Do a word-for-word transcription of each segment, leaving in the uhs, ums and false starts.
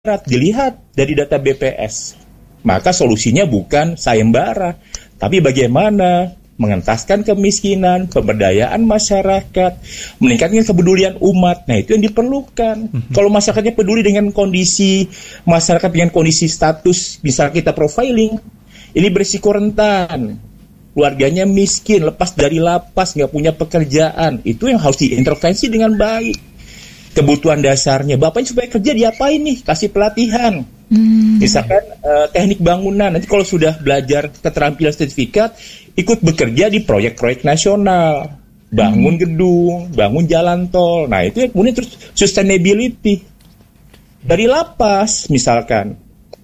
Barat, dilihat dari data B P S. Maka solusinya bukan sayembara, tapi bagaimana mengentaskan kemiskinan, pemberdayaan masyarakat, meningkatkan kepedulian umat. Nah, itu yang diperlukan. Mm-hmm. Kalau masyarakatnya peduli dengan kondisi masyarakat, dengan kondisi status, misalnya kita profiling, ini berisiko rentan, keluarganya miskin, lepas dari lapas, nggak punya pekerjaan, itu yang harus diintervensi dengan baik. Kebutuhan dasarnya, bapaknya supaya kerja diapain nih? Kasih pelatihan. Hmm. Misalkan uh, teknik bangunan, nanti kalau sudah belajar keterampilan sertifikat, ikut bekerja di proyek-proyek nasional, bangun hmm. gedung, bangun jalan tol. Nah, itu yang kemudian terus sustainability. Dari lapas misalkan,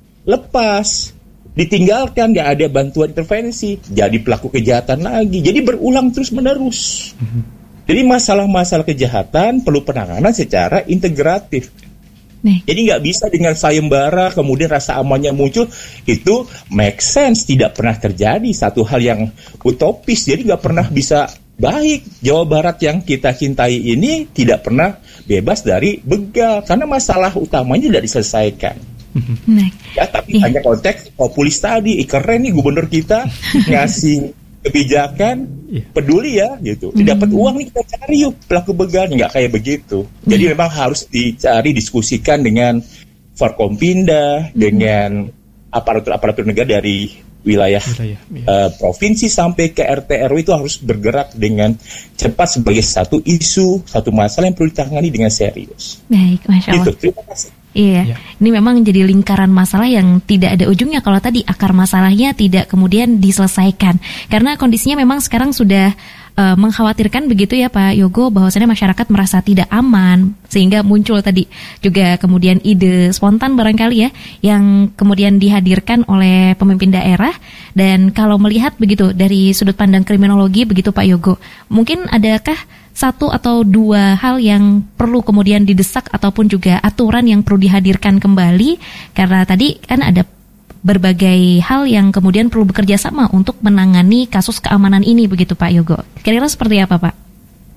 lepas, ditinggalkan, nggak ada bantuan intervensi, jadi pelaku kejahatan lagi, jadi berulang terus menerus. Hmm. Jadi masalah-masalah kejahatan perlu penanganan secara integratif. Nih. Jadi nggak bisa dengan sayembara kemudian rasa amannya muncul, itu make sense, tidak pernah terjadi, satu hal yang utopis, jadi nggak pernah bisa baik. Jawa Barat yang kita cintai ini tidak pernah bebas dari begal, karena masalah utamanya tidak diselesaikan. Nih. Ya, tapi iya. hanya konteks populis tadi, keren nih gubernur kita ngasih kebijakan, peduli ya gitu. Didapat hmm. uang nih, kita cari yuk pelaku begalnya, nggak kayak begitu. Jadi hmm. memang harus dicari, diskusikan dengan Forkompinda, hmm. dengan aparatur-aparatur negara dari wilayah, wilayah iya. uh, provinsi sampai ke R T R W, itu harus bergerak dengan cepat sebagai satu isu, satu masalah yang perlu ditangani dengan serius. Baik, Masya Allah. Gitu. Terima kasih. Iya, ya. Ini memang jadi lingkaran masalah yang tidak ada ujungnya kalau tadi akar masalahnya tidak kemudian diselesaikan. Karena kondisinya memang sekarang sudah uh, mengkhawatirkan begitu ya Pak Yogo, bahwasannya masyarakat merasa tidak aman, sehingga muncul tadi juga kemudian ide spontan barangkali ya, yang kemudian dihadirkan oleh pemimpin daerah. Dan kalau melihat begitu dari sudut pandang kriminologi begitu Pak Yogo, mungkin adakah satu atau dua hal yang perlu kemudian didesak ataupun juga aturan yang perlu dihadirkan kembali, karena tadi kan ada berbagai hal yang kemudian perlu bekerja sama untuk menangani kasus keamanan ini begitu Pak Yogo. Kira-kira seperti apa Pak?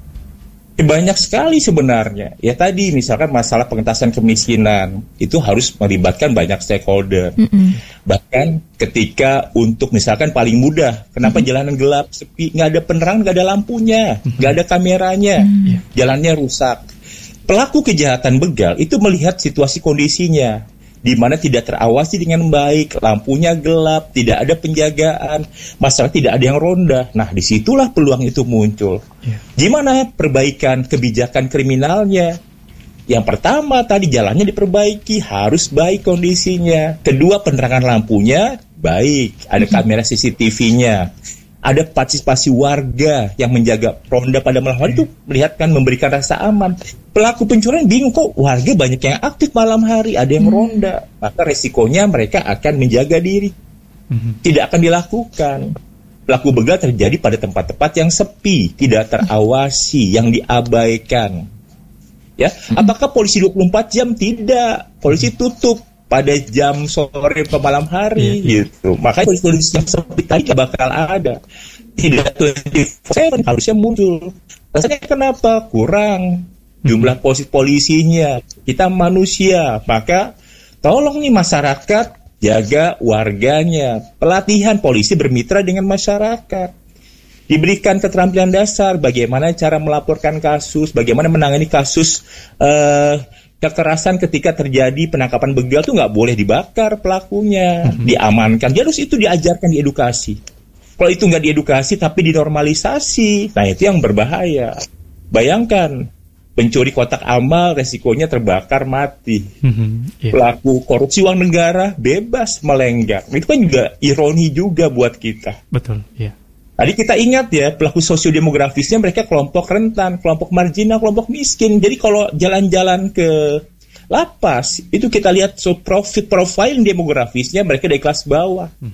Banyak sekali sebenarnya. Ya tadi misalkan masalah pengentasan kemiskinan itu harus melibatkan banyak stakeholder. Mm-mm. Bahkan ketika untuk misalkan paling mudah, kenapa mm-hmm. jalanan gelap, sepi, nggak ada penerangan, nggak ada lampunya, mm-hmm. nggak ada kameranya, mm-hmm. jalannya rusak. Pelaku kejahatan begal itu melihat situasi kondisinya, di mana tidak terawasi dengan baik, lampunya gelap, tidak ada penjagaan, masalah tidak ada yang ronda. Nah, disitulah peluang itu muncul. Yeah. Gimana perbaikan kebijakan kriminalnya? Yang pertama tadi jalannya diperbaiki, harus baik kondisinya. Kedua, penerangan lampunya baik, ada kamera C C T V-nya. Ada partisipasi warga yang menjaga ronda pada malam hari, itu melihatkan memberikan rasa aman. Pelaku pencurian bingung, kok warga banyak yang aktif malam hari, ada yang ronda, maka resikonya mereka akan menjaga diri, tidak akan dilakukan. Pelaku begal terjadi pada tempat-tempat yang sepi, tidak terawasi, yang diabaikan. Ya, apakah polisi dua puluh empat jam? Tidak, polisi tutup pada jam sore ke malam hari, yeah, gitu. Makanya polisi yang seperti tadi gak bakal ada. Tidak dua puluh empat jam harusnya muncul. Rasanya kenapa? Kurang jumlah polisi-polisinya. Kita manusia, maka tolong nih masyarakat jaga warganya. Pelatihan polisi bermitra dengan masyarakat. Diberikan keterampilan dasar bagaimana cara melaporkan kasus, bagaimana menangani kasus uh, kekerasan ketika terjadi penangkapan begal, tuh nggak boleh dibakar pelakunya, mm-hmm. diamankan. Dia harus itu diajarkan, diedukasi. Kalau itu nggak diedukasi tapi dinormalisasi, nah itu yang berbahaya. Bayangkan pencuri kotak amal resikonya terbakar mati. Mm-hmm. Yeah. Pelaku korupsi uang negara bebas melenggang. Itu kan juga ironi juga buat kita. Betul. Iya. Yeah. Tadi kita ingat ya, pelaku sosiodemografisnya mereka kelompok rentan, kelompok marginal, kelompok miskin. Jadi kalau jalan-jalan ke lapas, itu kita lihat so profit profile demografisnya mereka dari kelas bawah. Hmm.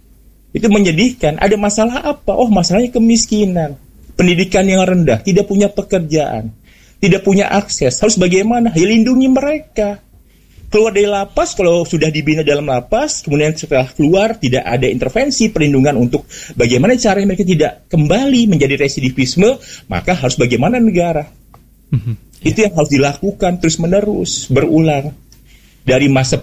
Itu menyedihkan. Ada masalah apa? Oh, masalahnya kemiskinan, pendidikan yang rendah, tidak punya pekerjaan, tidak punya akses. Harus bagaimana? Ya, lindungi mereka. Keluar dari lapas, kalau sudah dibina dalam lapas, kemudian setelah keluar tidak ada intervensi perlindungan untuk bagaimana caranya mereka tidak kembali menjadi residivisme, maka harus bagaimana negara. Mm-hmm. Yeah. Itu yang harus dilakukan terus-menerus, berulang. dari masa